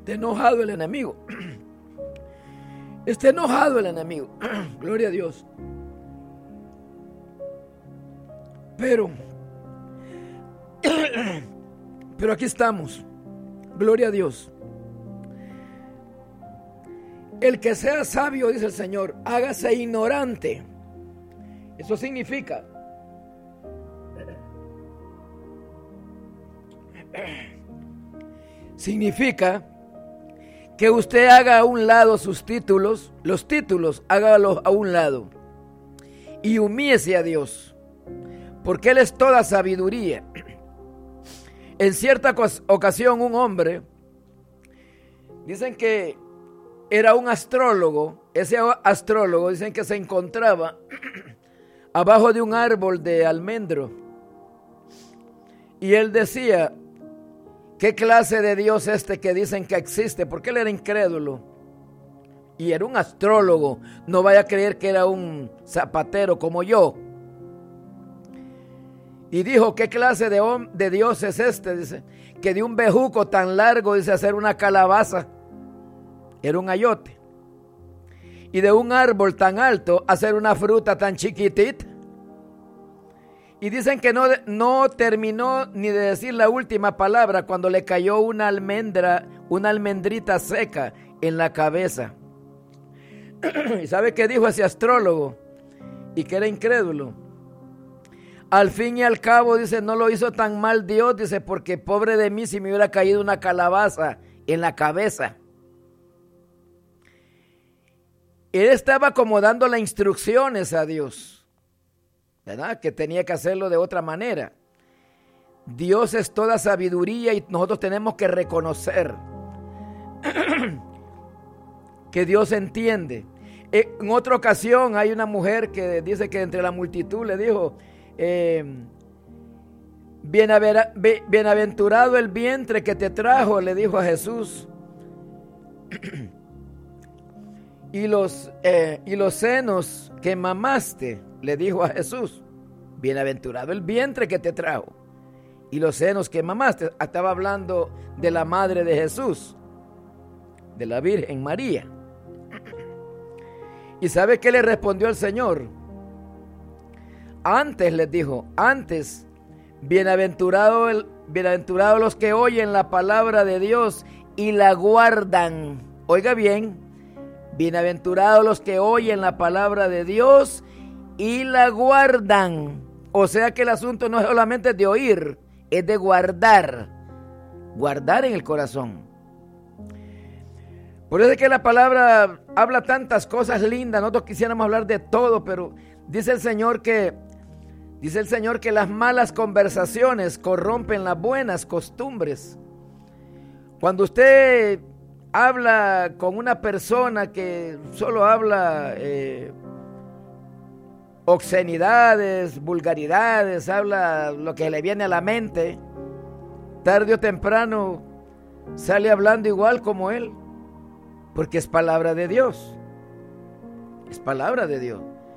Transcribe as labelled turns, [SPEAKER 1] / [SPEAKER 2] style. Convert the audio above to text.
[SPEAKER 1] Está enojado el enemigo. Está enojado el enemigo. Gloria a Dios. Pero aquí estamos. Gloria a Dios. El que sea sabio, dice el Señor, hágase ignorante. Eso significa que usted haga a un lado sus títulos, los títulos, hágalos a un lado y humíllese a Dios, porque Él es toda sabiduría. En cierta ocasión un hombre, dicen que era un astrólogo. Ese astrólogo dicen que se encontraba abajo de un árbol de almendro, y él decía: ¿qué clase de Dios este que dicen que existe? Porque él era incrédulo y era un astrólogo. No vaya a creer que era un zapatero como yo. Y dijo: ¿qué clase de Dios es este? Dice, que de un bejuco tan largo, dice, hacer una calabaza. Era un ayote. Y de un árbol tan alto hacer una fruta tan chiquitita. Y dicen que no terminó ni de decir la última palabra cuando le cayó una almendrita seca en la cabeza. ¿Y sabe qué dijo ese astrólogo? Y que era incrédulo. Al fin y al cabo, dice, no lo hizo tan mal Dios, dice, porque pobre de mí si me hubiera caído una calabaza en la cabeza. Él estaba como dándole instrucciones a Dios, ¿verdad? Que tenía que hacerlo de otra manera. Dios es toda sabiduría y nosotros tenemos que reconocer que Dios entiende. En otra ocasión hay una mujer que dice que entre la multitud le dijo: bienaventurado el vientre que te trajo, le dijo a Jesús, y los senos que mamaste, le dijo a Jesús. Bienaventurado el vientre que te trajo y los senos que mamaste. Estaba hablando de la madre de Jesús, de la Virgen María. ¿Y sabe qué le respondió el Señor? Antes les dijo, bienaventurados los que oyen la palabra de Dios y la guardan. Oiga bien, bienaventurados los que oyen la palabra de Dios y la guardan. O sea que el asunto no es solamente de oír, es de guardar en el corazón. Por eso es que la palabra habla tantas cosas lindas. Nosotros quisiéramos hablar de todo, pero dice el Señor que las malas conversaciones corrompen las buenas costumbres. Cuando usted habla con una persona que solo habla obscenidades, vulgaridades, habla lo que le viene a la mente, tarde o temprano sale hablando igual como él, porque es palabra de Dios. Es palabra de Dios.